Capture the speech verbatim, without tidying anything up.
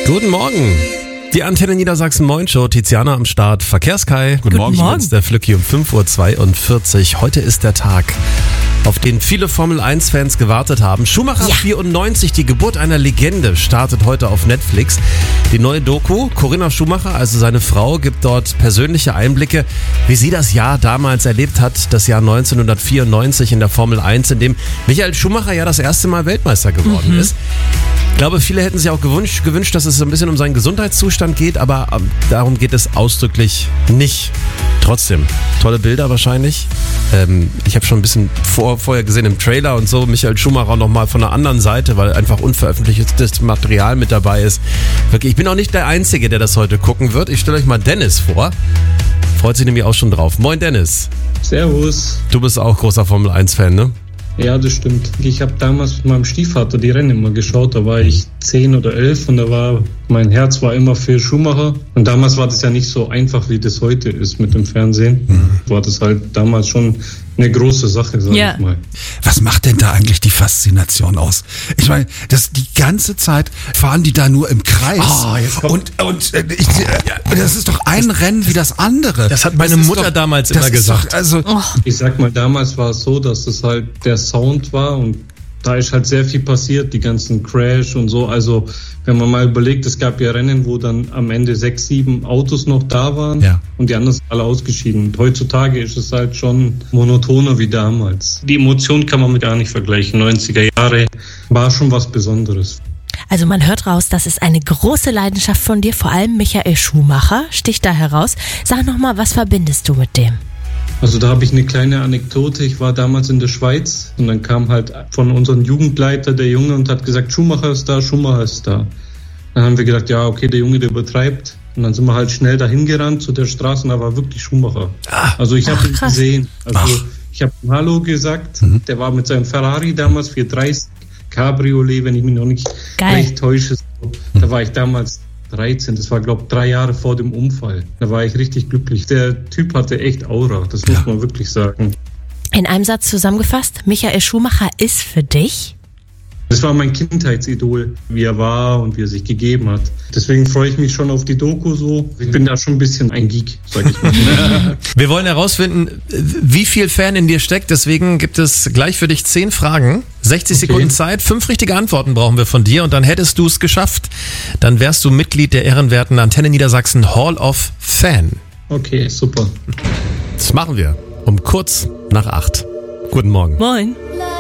Guten Morgen. Die Antenne Niedersachsen Moin Show, Tiziana am Start, Verkehrskai. Guten Morgen. Ich bin's, der Flücki um fünf Uhr zweiundvierzig. Heute ist der Tag, auf den viele Formel eins Fans gewartet haben. Schumacher Ja. vierundneunzig, die Geburt einer Legende, startet heute auf Netflix. Die neue Doku, Corinna Schumacher, also seine Frau, gibt dort persönliche Einblicke, wie sie das Jahr damals erlebt hat, das Jahr neunzehnhundertvierundneunzig in der Formel eins, in dem Michael Schumacher ja das erste Mal Weltmeister geworden Mhm. ist. Ich glaube, viele hätten sich auch gewünscht, gewünscht, dass es so ein bisschen um seinen Gesundheitszustand geht, aber ähm, darum geht es ausdrücklich nicht. Trotzdem, tolle Bilder wahrscheinlich. Ähm, ich habe schon ein bisschen vor, vorher gesehen im Trailer und so, Michael Schumacher nochmal von der anderen Seite, weil einfach unveröffentlichtes Material mit dabei ist. Wirklich, ich bin auch nicht der Einzige, der das heute gucken wird. Ich stelle euch mal Dennis vor. Freut sich nämlich auch schon drauf. Moin Dennis. Servus. Du bist auch großer Formel eins Fan, ne? Ja, das stimmt. Ich habe damals mit meinem Stiefvater die Rennen immer geschaut. Da war ich zehn oder elf und da war mein Herz war immer für Schumacher. Und damals war das ja nicht so einfach, wie das heute ist mit dem Fernsehen. Mhm. War das halt damals schon eine große Sache, sag Ja. ich mal. Was macht denn da eigentlich die Faszination aus? Ich meine, das die ganze Zeit fahren die da nur im Kreis. Oh, jetzt kommt- und und äh, ich, äh, das ist doch ein Rennen wie das andere. Das hat meine ist Mutter damals das immer ist gesagt. Doch, also Ich sag mal, damals war es so, dass es halt der Sound war und da ist halt sehr viel passiert, die ganzen Crash und so. Also wenn man mal überlegt, es gab ja Rennen, wo dann am Ende sechs, sieben Autos noch da waren Ja. und die anderen sind alle ausgeschieden. Und heutzutage ist es halt schon monotoner wie damals. Die Emotion kann man mit gar nicht vergleichen. neunziger Jahre war schon was Besonderes. Also man hört raus, das ist eine große Leidenschaft von dir, vor allem Michael Schumacher sticht da heraus. Sag nochmal, was verbindest du mit dem? Also da habe ich eine kleine Anekdote. Ich war damals in der Schweiz und dann kam halt von unserem Jugendleiter der Junge und hat gesagt, Schumacher ist da, Schumacher ist da. Dann haben wir gedacht, ja okay, der Junge, der übertreibt. Und dann sind wir halt schnell dahin gerannt zu der Straße und da war wirklich Schumacher. Also ich habe ihn krass. gesehen. Also Ach. ich habe ihm Hallo gesagt. Mhm. Der war mit seinem Ferrari damals vierhundertdreißig Cabriolet, wenn ich mich noch nicht Geil. recht täusche. Da war ich damals dreizehn, das war glaube ich drei Jahre vor dem Unfall. Da war ich richtig glücklich. Der Typ hatte echt Aura, das muss Ja. man wirklich sagen. In einem Satz zusammengefasst, Michael Schumacher ist für dich? Das war mein Kindheitsidol, wie er war und wie er sich gegeben hat. Deswegen freue ich mich schon auf die Doku so. Ich bin da schon ein bisschen ein Geek, sag ich mal. Wir wollen herausfinden, wie viel Fan in dir steckt. Deswegen gibt es gleich für dich zehn Fragen. sechzig Okay. Sekunden Zeit. Fünf richtige Antworten brauchen wir von dir. Und dann hättest du es geschafft. Dann wärst du Mitglied der ehrenwerten Antenne Niedersachsen Hall of Fan. Okay, super. Das machen wir um kurz nach acht. Guten Morgen. Moin.